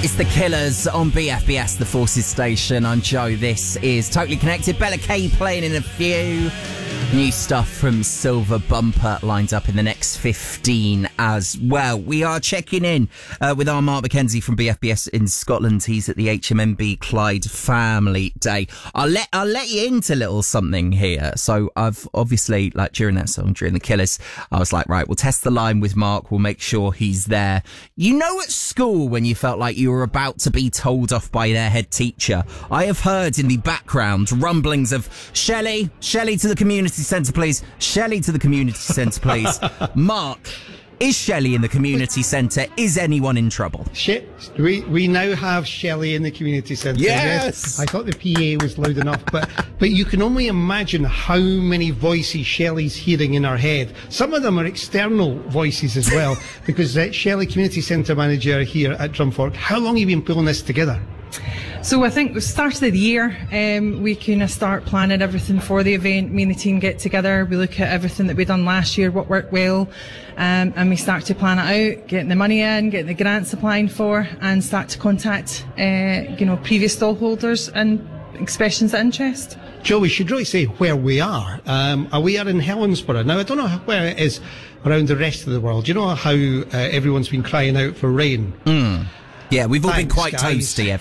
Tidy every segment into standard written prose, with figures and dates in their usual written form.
It's the Killers on BFBS, the Forces Station. I'm Joe. This is Totally Connected. Bella K playing in a few. New stuff from Silver Bumper lined up in the next 15 as well. We are checking in with our Mark McKenzie from BFBS in Scotland. He's at the HMMB Clyde Family Day. I'll let you into a little something here. So I've obviously, like during that song, during the Killers, I was like, right, we'll test the line with Mark. We'll make sure he's there. You know, at school when you felt like you were about to be told off by their head teacher, I have heard in the background rumblings of Shelley to the community centre, please. Shelley to the community centre, please. Mark, is Shelley in the community centre? Is anyone in trouble? We now have Shelley in the community centre. Yes! I thought the PA was loud enough, but you can only imagine how many voices Shelley's hearing in her head. Some of them are external voices as well, because Shelley, community centre manager here at Drumfork, how long have you been pulling this together? So I think we started the year, we kind of start planning everything for the event. Me and the team get together, we look at everything that we done last year, what worked well, and we start to plan it out, getting the money in, getting the grants applying for, and start to contact, previous stallholders and expressions of interest. Joe, we should really say where we are. We are in Helensburgh. Now, I don't know where it is around the rest of the world. You know how everyone's been crying out for rain? Yeah, we've all been quite guys. toasty.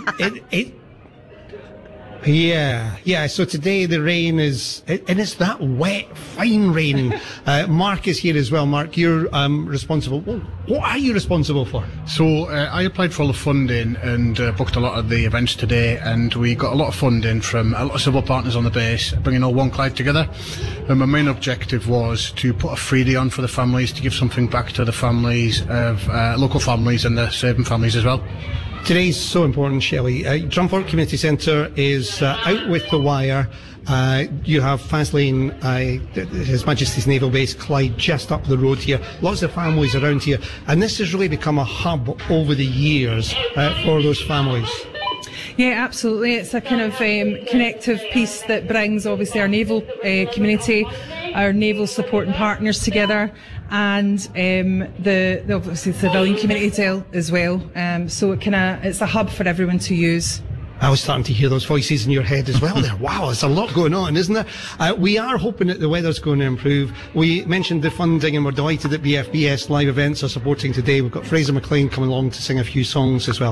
Yeah. So today the rain is, and it's that wet, fine raining. Mark is here as well. Mark, you're responsible. What are you responsible for? So I applied for all the funding and booked a lot of the events today, and we got a lot of funding from a lot of civil partners on the base, bringing all One Clyde together. And my main objective was to put a free day on for the families, to give something back to the families of local families and the serving families as well. Today's so important, Shelley. Drumfork Community Centre is out with the wire. You have Faslane, His Majesty's Naval Base, Clyde, just up the road here. Lots of families around here. And this has really become a hub over the years for those families. Yeah, absolutely. It's a kind of connective piece that brings obviously our naval community, our naval support and partners together, and the obviously civilian community as well. So it's a hub for everyone to use. I was starting to hear those voices in your head as well there. Wow, there's a lot going on, isn't there? We are hoping that the weather's going to improve. We mentioned the funding, and we're delighted that BFBS Live Events are supporting today. We've got Fraser McLean coming along to sing a few songs as well.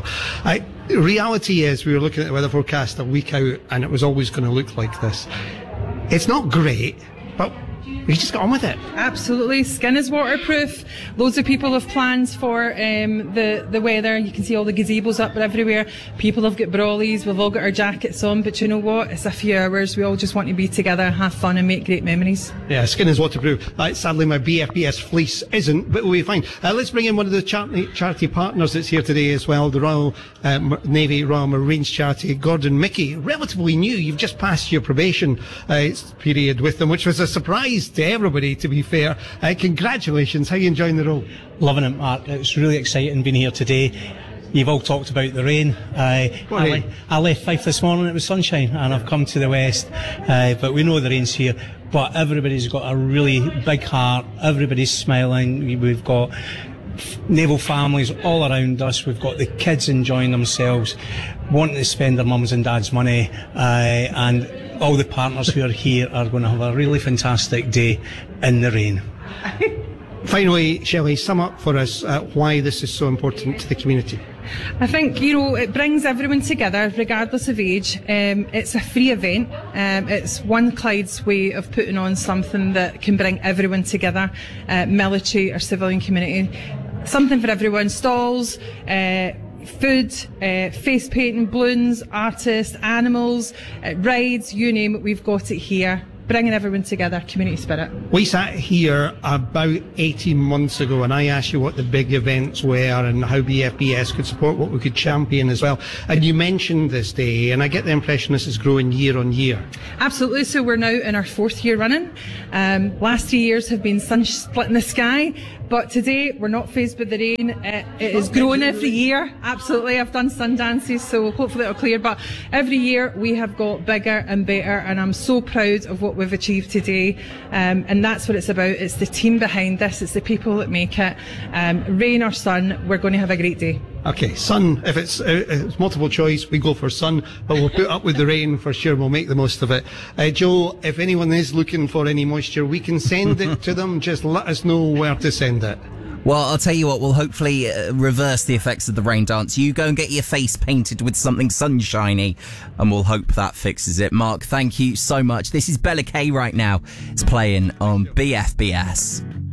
Reality is, we were looking at the weather forecast a week out, and it was always going to look like this. It's not great, but we just got on with it. Absolutely. Skin is waterproof. Loads of people have plans for the weather. You can see all the gazebos up everywhere. People have got brollies. We've all got our jackets on. But you know what? It's a few hours. We all just want to be together, have fun and make great memories. Yeah, skin is waterproof. Sadly, my BFBS fleece isn't, but we'll be fine. Let's bring in one of the charity partners that's here today as well, the Royal Navy Royal Marines charity, Gordon Mickey. Relatively new. You've just passed your probation period with them, which was a surprise to everybody, to be fair. Congratulations. How are you enjoying the role? Loving it, Mark. It's really exciting being here today. You've all talked about the rain. I left Fife this morning, it was sunshine, and I've come to the west, but we know the rain's here. But everybody's got a really big heart, everybody's smiling. We've got naval families all around us. We've got the kids enjoying themselves, wanting to spend their mums and dads' money, and all the partners who are here are going to have a really fantastic day in the rain. Finally, Shelley, sum up for us why this is so important to the community. I think, it brings everyone together, regardless of age. It's a free event. It's One Clyde's way of putting on something that can bring everyone together, military or civilian community. Something for everyone. Stalls, food, face painting, balloons, artists, animals, rides, you name it, we've got it here. Bringing everyone together, community spirit. We sat here about 18 months ago, and I asked you what the big events were and how BFBS could support, what we could champion as well. And you mentioned this day, and I get the impression this is growing year on year. Absolutely. So we're now in our 4th year running. Last 3 years have been sun split in the sky, but today we're not faced with the rain. It is growing every year. Absolutely. I've done sun dances, so hopefully it'll clear. But every year we have got bigger and better, and I'm so proud of what what we've achieved today, and that's what it's about. It's the team behind this, it's the people that make it. Rain or sun, we're going to have a great day. Okay, sun. If it's multiple choice, we go for sun, but we'll put up with the rain for sure. We'll make the most of it. Joe, if anyone is looking for any moisture, we can send it to them. Just let us know where to send it. Well, I'll tell you what, we'll hopefully reverse the effects of the rain dance. You go and get your face painted with something sunshiny, and we'll hope that fixes it. Mark, thank you so much. This is Bella K right now. It's playing on BFBS.